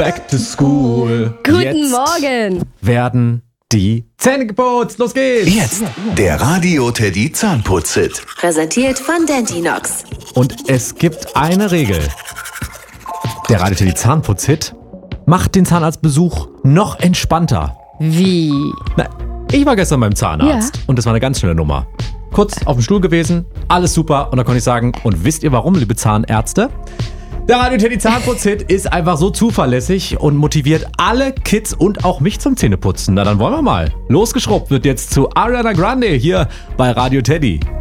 Back to school. Guten Morgen. Werden die Zähne geputzt. Los geht's. Jetzt der Radio Teddy Zahnputz-Hit. Präsentiert von Dentinox. Und es gibt eine Regel. Der Radio Teddy Zahnputz-Hit macht den Zahnarztbesuch noch entspannter. Wie? Na, ich war gestern beim Zahnarzt und das war eine ganz schnelle Nummer. Kurz auf dem Stuhl gewesen, alles super und da konnte ich sagen, und wisst ihr warum, liebe Zahnärzte? Der Radio Teddy Zahnputz-Hit ist einfach so zuverlässig und motiviert alle Kids und auch mich zum Zähneputzen. Na dann wollen wir mal. Losgeschrubbt wird jetzt zu Ariana Grande hier bei Radio Teddy.